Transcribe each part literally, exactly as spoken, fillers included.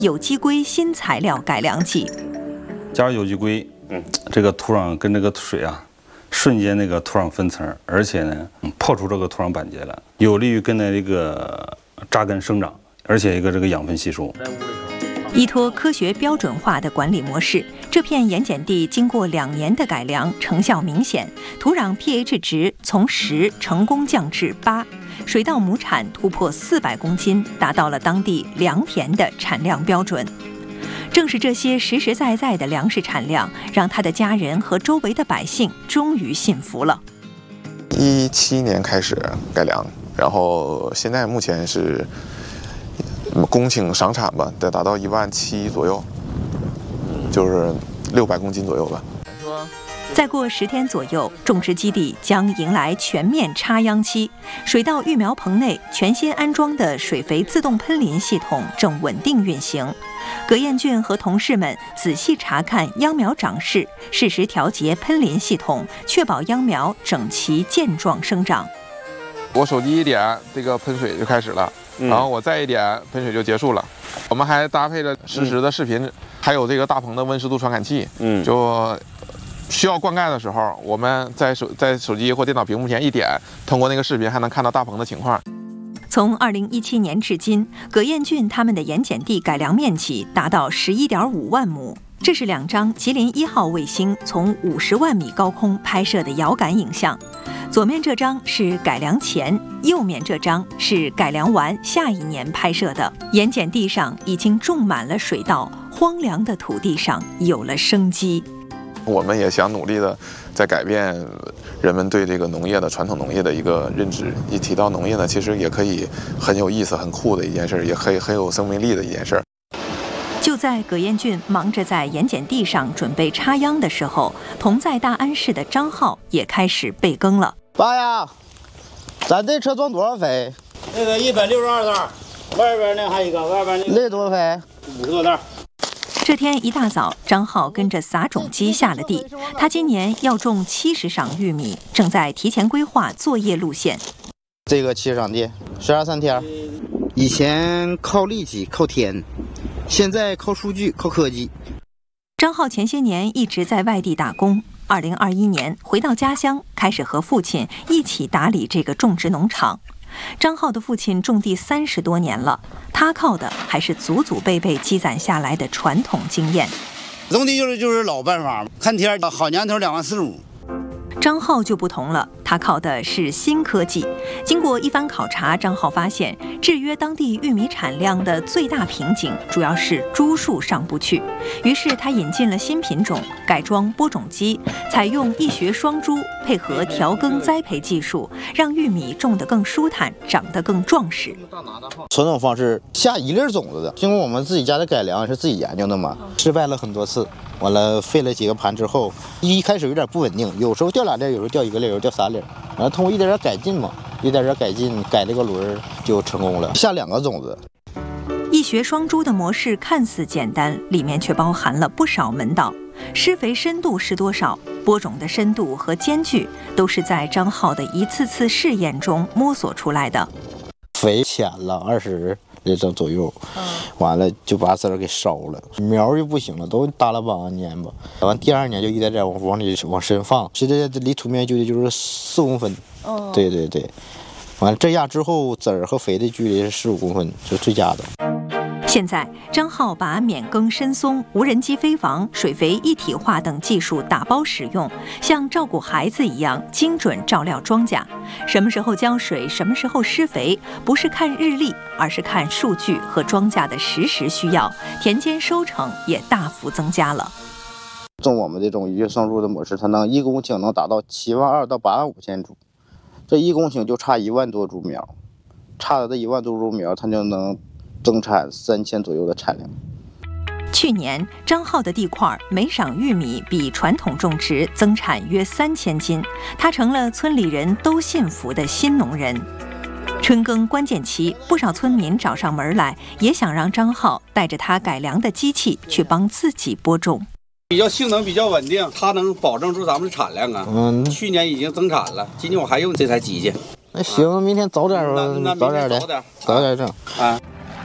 有机硅新材料改良剂。 加入有机硅，嗯，这个土壤跟这个水啊，瞬间那个土壤分层，而且呢，破除这个土壤板结了，有利于根的这个扎根生长，而且一个这个养分吸收。 依托科学标准化的管理模式，这片盐碱地经过两年的改良，成效明显，土壤 pH 值从十成功降至八，水稻亩产突破四百公斤，达到了当地良田的产量标准。正是这些实实在在的粮食产量，让他的家人和周围的百姓终于信服了。 一七年开始改良，然后现在目前是公顷赏产吧，得达到一万七左右，就是六百公斤左右吧。 再过十天左右，种植基地将迎来全面插秧期。水稻育苗棚内全新安装的水肥自动喷淋系统正稳定运行。葛彦俊和同事们仔细查看秧苗长势，适时调节喷淋系统，确保秧苗整齐健壮生长。 我手机一点，这个喷水就开始了，嗯、然后我再一点，喷水就结束了。我们还搭配了实时的视频，嗯、还有这个大棚的温湿度传感器，嗯，就需要灌溉的时候，我们在手在手机或电脑屏幕前一点，通过那个视频还能看到大棚的情况。 从二零一七年至今，葛彦俊他们的盐碱地改良面积达到十一点五万亩。这是两张吉林一号卫星从五十万米高空拍摄的遥感影像。左面这张是改良前，右面这张是改良完下一年拍摄的。盐碱地上已经种满了水稻，荒凉的土地上有了生机。 我们也想努力的在改变人们对这个农业的传统农业的一个认知。一提到农业呢，其实也可以很有意思、很酷的一件事，也可以很有生命力的一件事。 就在葛彦俊忙着在盐碱地上准备插秧的时候，同在大安市的张浩也开始备耕了。 爸呀，咱这车装多少肥？ 那个一百六十二袋，外边那还有一个，外边那个那多少肥？ 五十多袋。 这天一大早，张浩跟着撒种机下了地。他今年要种七十晌玉米，正在提前规划作业路线。 这个七十晌地，十二三天。以前靠力气、靠天，现在靠数据、靠科技。 张浩前些年一直在外地打工，二零二一年回到家乡，开始和父亲一起打理这个种植农场。张浩的父亲种地三十多年了，他靠的还是祖祖辈辈积攒下来的传统经验。 种地就是就是老办法，看天，好年头两万四十五。 张浩就不同了，他靠的是新科技。经过一番考察，张浩发现制约当地玉米产量的最大瓶颈主要是株数上不去。于是他引进了新品种，改装播种机，采用一学双株，配合调耕栽培技术，让玉米种得更舒坦，长得更壮实。 传统方式下一粒种子的，经过我们自己家的改良，是自己研究的嘛，失败了很多次。完了，废了几个盘之后，一开始有点不稳定，有时候掉俩粒，有时候掉一个粒，有时候掉仨粒。然后通过一点点改进嘛，一点点改进，改这个轮就成功了，下两个种子。 一学双株的模式看似简单，里面却包含了不少门道。施肥深度是多少，播种的深度和间距，都是在张浩的一次次试验中摸索出来的。 肥浅了二十厘米左右，完了就把籽儿给烧了，苗就不行了，都耷拉帮蔫吧。完第二年就一点点往往里往深放，现在离土面距离就是四公分。哦，对对对，完了这样之后，籽儿和肥的距离是十五公分，是最佳的。 现在，张浩把免耕深松、无人机飞防、水肥一体化等技术打包使用，像照顾孩子一样精准照料庄稼。什么时候浇水，什么时候施肥，不是看日历，而是看数据和庄稼的实时需要，田间收成也大幅增加了。 种我们这种一学双株的模式，它能一公顷能达到七万二到八万五千株，这一公顷就差一万多株苗，差的这一万多株苗，它就能增产三千左右的产量。 去年，张浩的地块每晌玉米比传统种植增产约三千斤，他成了村里人都信服的新农人。春耕关键期，不少村民找上门来，也想让张浩带着他改良的机器去帮自己播种。 比较性能比较稳定，它能保证住咱们的产量啊。嗯，去年已经增产了，今年我还用这台机器。 那行，明天早点吧，早点的，早点整啊。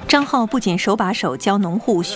张浩不仅手把手教农户